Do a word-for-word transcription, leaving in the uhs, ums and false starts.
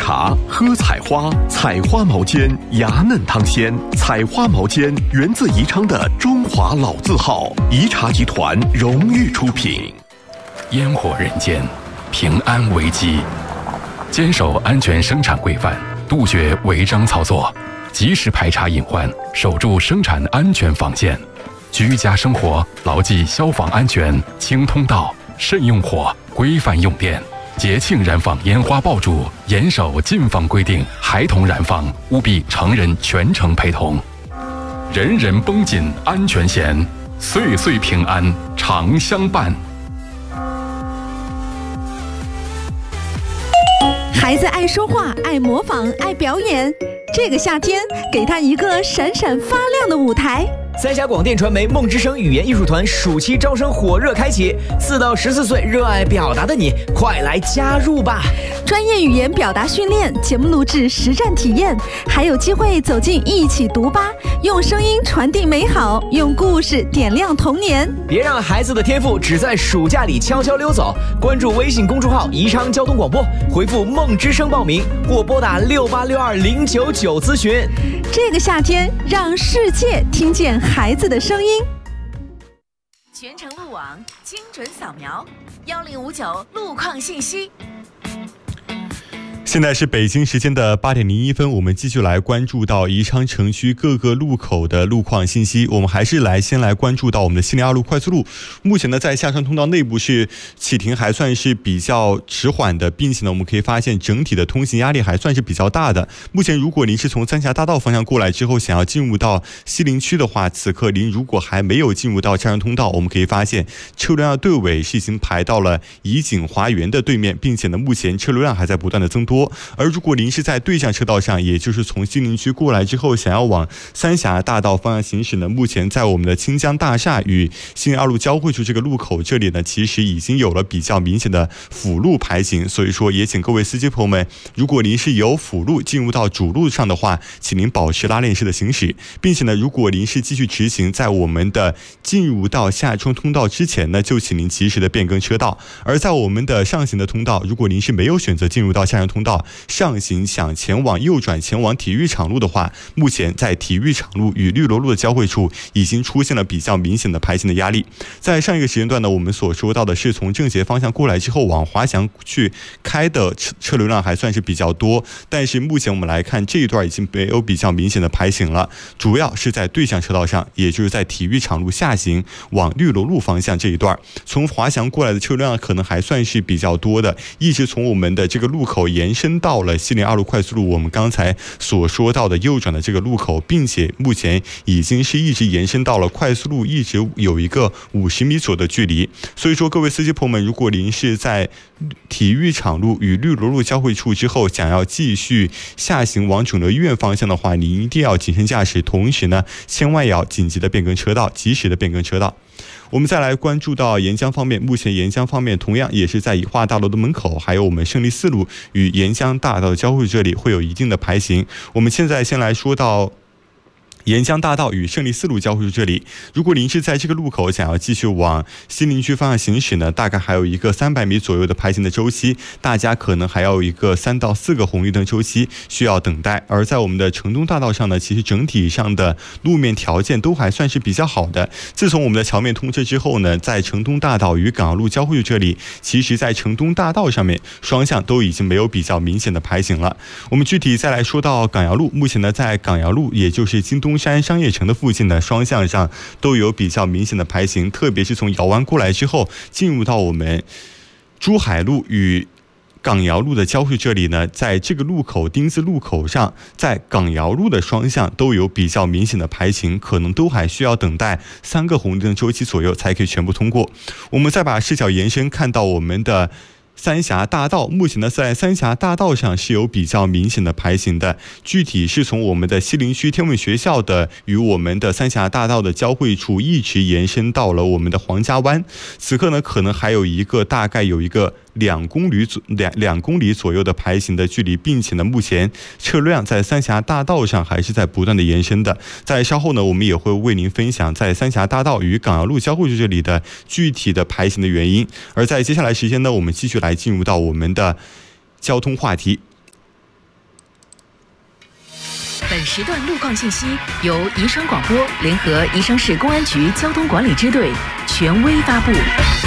茶，喝彩花，彩花毛尖，芽嫩汤鲜。彩花毛尖源自宜昌的中华老字号，宜茶集团荣誉出品。 烟火人间，平安为基，坚守安全生产规范，杜绝违章操作，及时排查隐患，守住生产安全防线。居家生活牢记消防安全，清通道，慎用火，规范用电。节庆燃放烟花爆竹，严守禁放规定，孩童燃放务必成人全程陪同。人人绷紧安全弦，岁岁平安常相伴。 孩子爱说话，爱模仿，爱表演。这个夏天，给他一个闪闪发亮的舞台。 三峡广电传媒梦之声语言艺术团暑期招生火热开启，四到十四岁热爱表达的你，快来加入吧！ 专业语言表达训练、节目录制、实战体验，还有机会走进一起读吧，用声音传递美好，用故事点亮童年。 别让孩子的天赋只在暑假里悄悄溜走！关注微信公众号宜昌交通广播，回复梦之声报名，或拨打六八六二零九九咨询。 这个夏天，让世界听见孩子的声音。 全程路网精准扫描，幺零五九路况信息。 现在是北京时间的八点零一分，我们继续来关注到宜昌城区各个路口的路况信息。我们还是来先来关注到我们的西宁二路快速路，目前呢在下川通道内部是启停还算是比较迟缓的，并且呢我们可以发现整体的通行压力还算是比较大的。目前如果您是从三峡大道方向过来之后想要进入到西陵区的话，此刻您如果还没有进入到下川通道，我们可以发现车流量队尾是已经排到了怡景华园的对面，并且呢目前车流量还在不断的增多。而如果您是在对向车道上，也就是从西陵区过来之后想要往三峡大道方向行驶呢，目前在我们的清江大厦与西宁二路交汇处这个路口这里呢，其实已经有了比较明显的辅路排行，所以说也请各位司机朋友们，如果您是由辅路进入到主路上的话，请您保持拉链式的行驶，并且呢如果您是继续直行，在我们的进入到下川通道之前呢，就请您及时的变更车道。而在我们的上行的通道，如果您是没有选择进入到下川通道，上行想前往右转前往体育场路的话，目前在体育场路与绿萝路的交汇处已经出现了比较明显的排行的压力。在上一个时间段呢，我们所说到的是从正斜方向过来之后往华翔去开的车车流量还算是比较多，但是目前我们来看这一段已经没有比较明显的排行了，主要是在对向车道上，也就是在体育场路下行往绿萝路方向这一段，从华翔过来的车流量可能还算是比较多的，一直从我们的这个路口延伸到了西宁二路快速路我们刚才所说到的右转的这个路口，并且目前已经是一直延伸到了快速路，一直有一个五十米左右的距离。所以说各位司机朋友们，如果您是在体育场路与绿萝路交汇处之后想要继续下行往肿瘤医院方向的话，您一定要谨慎驾驶，同时呢千万要紧急的变更车道，及时的变更车道。我们再来关注到沿江方面，目前沿江方面同样也是在宜化大楼的门口，还有我们胜利四路与沿江大道的交汇这里会有一定的排行。我们现在先来说到沿江大道与胜利四路交汇处这里，如果您是在这个路口想要继续往西陵区方向行驶呢，大概还有一个三百米左右的排行的周期，大家可能还要有一个三到四个红绿灯周期需要等待。而在我们的城东大道上呢，其实整体上的路面条件都还算是比较好的。自从我们的桥面通车之后呢，在城东大道与港澳路交汇处这里，其实在城东大道上面双向都已经没有比较明显的排行了。我们具体再来说到港瑶路，目前呢在港瑶路也就是京东山商业城的附近呢，双向上都有比较明显的排行，特别是从瑶湾过来之后进入到我们珠海路与港瑶路的交汇这里呢，在这个路口丁字路口上，在港瑶路的双向都有比较明显的排行，可能都还需要等待三个红绿灯周期左右才可以全部通过。我们再把视角延伸看到我们的三峡大道，目前呢在三峡大道上是有比较明显的排行的，具体是从我们的西陵区天文学校的与我们的三峡大道的交汇处一直延伸到了我们的黄家湾，此刻呢可能还有一个大概有一个两公里左两两公里左右的排行的距离，并且呢目前车辆在三峡大道上还是在不断的延伸的。在稍后呢我们也会为您分享在三峡大道与港瑶路交汇处这里的具体的排行的原因。而在接下来时间呢，我们继续来进入到我们的交通话题。 时段路况信息由宜昌广播联合宜昌市公安局交通管理支队权威发布。